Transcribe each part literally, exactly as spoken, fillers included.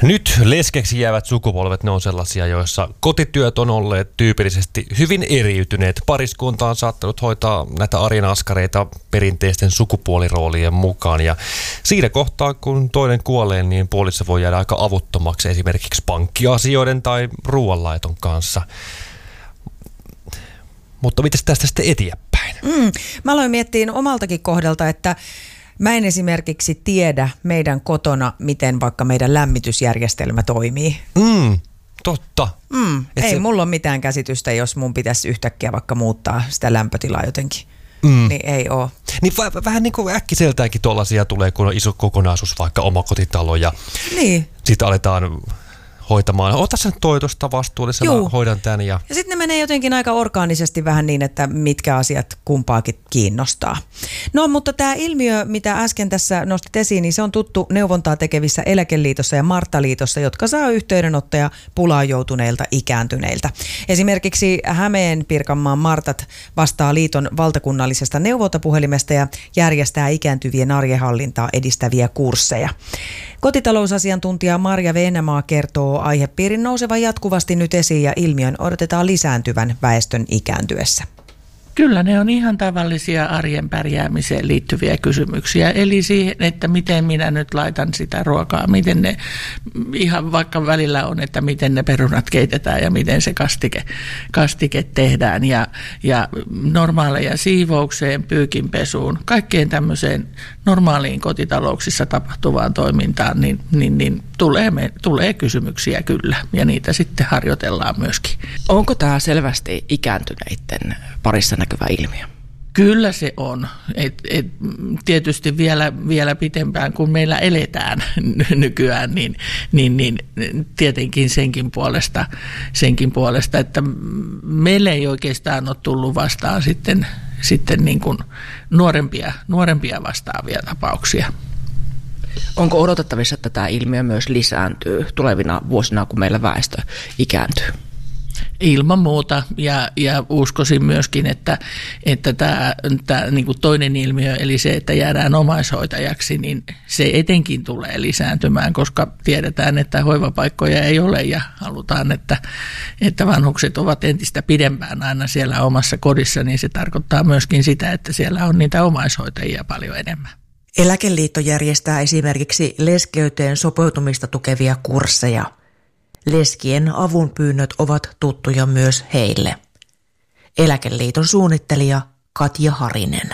Nyt leskeksi jäävät sukupolvet, ne on sellaisia, joissa kotityöt on olleet tyypillisesti hyvin eriytyneet. Pariskunta on saattanut hoitaa näitä arjen askareita perinteisten sukupuoliroolien mukaan. Ja siinä kohtaa, kun toinen kuolee, niin puoliso voi jäädä aika avuttomaksi esimerkiksi pankkiasioiden tai ruoanlaiton kanssa. Mutta mitäs tästä sitten eteenpäin? Mm, mä aloin miettiä omaltakin kohdalta, että mä en esimerkiksi tiedä meidän kotona, miten vaikka meidän lämmitysjärjestelmä toimii. Mm, totta. Mm, ei se... mulla ole mitään käsitystä, jos mun pitäisi yhtäkkiä vaikka muuttaa sitä lämpötilaa jotenkin. Mm. Niin ei oo. Niin v- vähän niin kuin äkkiseltäänkin tuollaisia tulee, kun on iso kokonaisuus, vaikka omakotitalo ja niin. Sitten aletaan hoitamaan. Ota sen toi tuosta vastuullisena, Juu. hoidan tän. Ja, ja sitten ne menee jotenkin aika orgaanisesti vähän niin, että mitkä asiat kumpaakin kiinnostaa. No, mutta tämä ilmiö, mitä äsken tässä nostit esiin, niin se on tuttu neuvontaa tekevissä Eläkeliitossa ja Marttaliitossa, jotka saa yhteydenottoja pulaan joutuneilta ikääntyneiltä. Esimerkiksi Hämeen Pirkanmaan Martat vastaa liiton valtakunnallisesta neuvontapuhelimesta ja järjestää ikääntyvien arjenhallintaa edistäviä kursseja. Kotitalousasiantuntija Marja Venämaa kertoo aihepiirin nousevan jatkuvasti nyt esiin ja ilmiön odotetaan lisääntyvän väestön ikääntyessä. Kyllä ne on ihan tavallisia arjen pärjäämiseen liittyviä kysymyksiä. Eli siihen, että miten minä nyt laitan sitä ruokaa, miten ne, ihan vaikka välillä on, että miten ne perunat keitetään ja miten se kastike, kastike tehdään. Ja, ja normaaleja siivoukseen, pyykinpesuun, kaikkeen tämmöiseen normaaliin kotitalouksissa tapahtuvaan toimintaan, niin, niin, niin tulee, me, tulee kysymyksiä kyllä ja niitä sitten harjoitellaan myöskin. Onko tämä selvästi ikääntyneiden parissa näkyvä ilmiö? Kyllä se on. Et, et, tietysti vielä, vielä pitempään, kun meillä eletään nykyään, niin, niin, niin tietenkin senkin puolesta, senkin puolesta, että meille ei oikeastaan ole tullut vastaan sitten, sitten niin kuin nuorempia, nuorempia vastaavia tapauksia. Onko odotettavissa, että tämä ilmiö myös lisääntyy tulevina vuosina, kun meillä väestö ikääntyy? Ilman muuta, ja, ja uskoisin myöskin, että, että tämä, tämä niin kuin toinen ilmiö, eli se, että jäädään omaishoitajaksi, niin se etenkin tulee lisääntymään, koska tiedetään, että hoivapaikkoja ei ole ja halutaan, että, että vanhukset ovat entistä pidempään aina siellä omassa kodissa, niin se tarkoittaa myöskin sitä, että siellä on niitä omaishoitajia paljon enemmän. Eläkeliitto järjestää esimerkiksi leskeyteen sopeutumista tukevia kursseja. Leskien avunpyynnöt ovat tuttuja myös heille. Eläkeliiton suunnittelija Katja Harinen.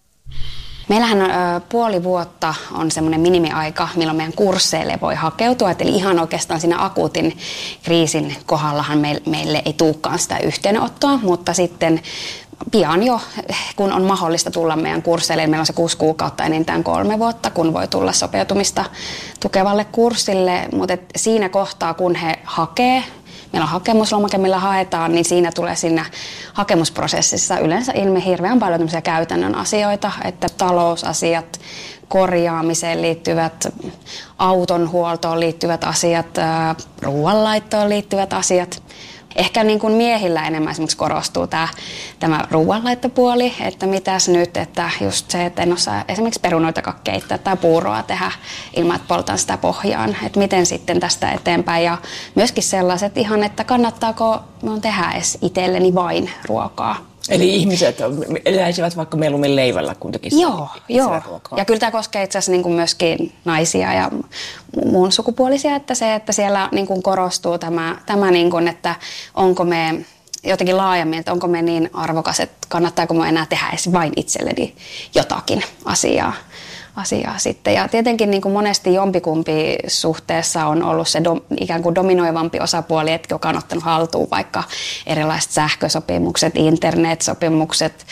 Meillähän on, ö, puoli vuotta on semmoinen minimiaika, milloin meidän kursseille voi hakeutua. Eli ihan oikeastaan siinä akuutin kriisin kohdallahan meille, meille ei tulekaan sitä yhteydenottoa, mutta sitten pian jo, kun on mahdollista tulla meidän kursseille, eli meillä on se kuusi kuukautta enintään kolme vuotta, kun voi tulla sopeutumista tukevalle kurssille, mutta siinä kohtaa, kun he hakee, meillä on hakemuslomake, millä haetaan, niin siinä tulee siinä hakemusprosessissa yleensä ilmi hirveän paljon tämmöisiä käytännön asioita, että talousasiat, korjaamiseen liittyvät, auton huoltoon liittyvät asiat, ruoanlaittoon liittyvät asiat. Ehkä niin kuin miehillä enemmän esimerkiksi korostuu tämä, tämä ruoanlaittopuoli, että mitäs nyt, että just se, että en osaa esimerkiksi perunoitakaan keittää tai puuroa tehdä ilman, että poltan sitä pohjaan, että miten sitten tästä eteenpäin. Ja myöskin sellaiset ihan, että kannattaako minun tehdä edes itselleni vain ruokaa. Eli ihmiset eläisivät vaikka mieluummin leivällä kuin tekisivät Joo, joo. ruokaa. Ja kyllä tämä koskee itse asiassa niin kuin myöskin naisia ja muun sukupuolisia, että se, että siellä niin kuin korostuu tämä, tämä niin kuin, että onko me jotenkin laajemmin, että onko me niin arvokas, että kannattaako me enää tehdä edes vain itselleni jotakin asiaa. asiaa sitten. Ja tietenkin niin kuin monesti jompikumpi suhteessa on ollut se dom, ikään kuin dominoivampi osapuoli, että joka on ottanut haltuun vaikka erilaiset sähkösopimukset, internetsopimukset,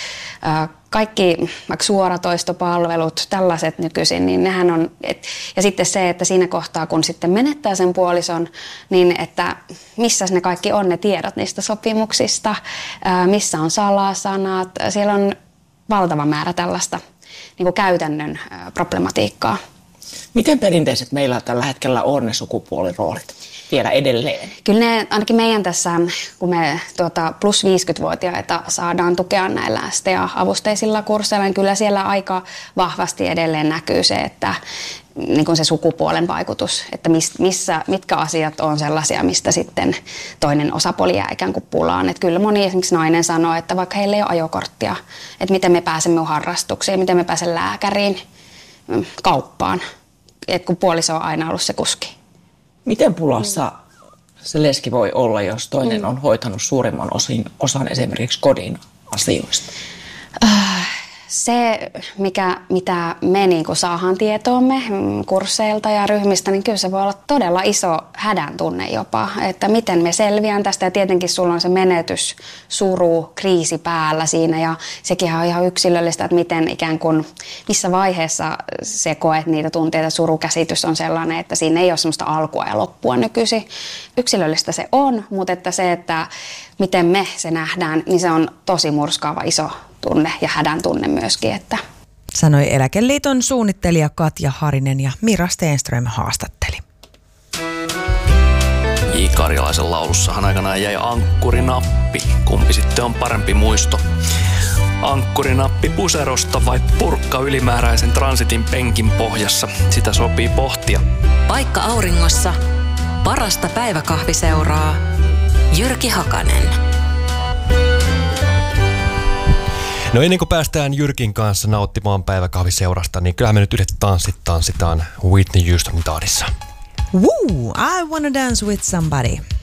kaikki vaikka suoratoistopalvelut, tällaiset nykyisin, niin nehän on, et, ja sitten se, että siinä kohtaa, kun sitten menettää sen puolison, niin että missä ne kaikki on ne tiedot niistä sopimuksista, missä on salasanat, siellä on valtava määrä tällaista niin kuin käytännön problematiikkaa. Miten perinteiset meillä tällä hetkellä on ne sukupuoliroolit? vielä edelleen? Kyllä ne, ainakin meidän tässä, kun me tuota, plus viisikymmentävuotiaita saadaan tukea näillä S T A-avusteisilla kursseilla, niin kyllä siellä aika vahvasti edelleen näkyy se, että niin kuin se sukupuolen vaikutus, että missä, mitkä asiat on sellaisia, mistä sitten toinen osapuoli jää ikään kuin pulaan. Että kyllä moni esimerkiksi nainen sanoo, että vaikka heillä ei ole ajokorttia, että miten me pääsemme harrastuksiin, miten me pääsemme lääkäriin, kauppaan, että kun puoliso on aina ollut se kuski. Miten pulassa se leski voi olla, jos toinen on hoitanut suurimman osin, osan esimerkiksi kodin asioista? Se, mikä, mitä me niin kuin saadaan tietoomme kursseilta ja ryhmistä, niin kyllä se voi olla todella iso hädän tunne jopa, että miten me selviään tästä. Ja tietenkin sulla on se menetys, suru, kriisi päällä siinä ja sekin on ihan yksilöllistä, että miten ikään kuin, missä vaiheessa se koet niitä tunteita. Surukäsitys on sellainen, että siinä ei ole sellaista alkua ja loppua nykyisin. Yksilöllistä se on, mutta että se, että miten me se nähdään, niin se on tosi murskaava iso tunne ja hädän tunne myöskin. Että. Sanoi Eläkeliiton suunnittelija Katja Harinen ja Mira Stenström haastatteli. J. Karjalaisen laulussahan aikanaan jäi ankkurinappi. Kumpi sitten on parempi muisto? Ankkurinappi puserosta vai purkka ylimääräisen transitin penkin pohjassa? Sitä sopii pohtia. Paikka auringossa. Parasta päiväkahviseuraa. Jyrki Hakanen. No ennen kuin päästään Jyrkin kanssa nauttimaan päiväkahviseurasta, niin kyllähän me nyt yhdet tanssit tanssitaan Whitney Houstonin tahdissa. Woo! I wanna dance with somebody.